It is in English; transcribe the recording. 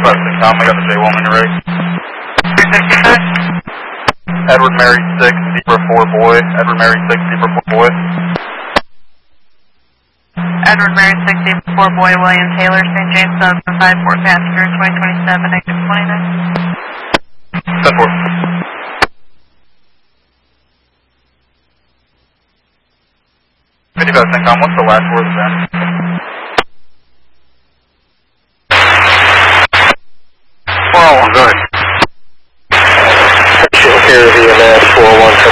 25 Tom, we got the J woman ready. 369. Edward Mary 6, Zebra 4 boy. Edward Mary 6, Zebra 4 boy. Edward Mary 6, Zebra 4 boy, William Taylor, St. James 754 passenger, 2027, negative 29. 10-4. Tom, what's the last word then? Well, good. Section here, VMS 415.